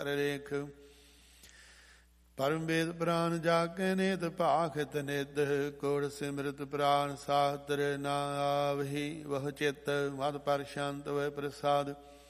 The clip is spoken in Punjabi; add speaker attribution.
Speaker 1: ਰੇਖ। ਪਰਮ ਵੇਦ ਪ੍ਰਾਨ ਜਾਗੇ ਨੇਤ ਭਾਖਿਤ ਨਿਧ। ਕੋੜ ਸਿਮਰਤ ਪ੍ਰਾਨ ਸਾਤਰ ਨਾ ਆਵਹੀ ਵਹ ਚਿਤ। ਮਦ ਪਰ ਸ਼ਾਂਤ ਵੈ ਪ੍ਰਸਾਦ।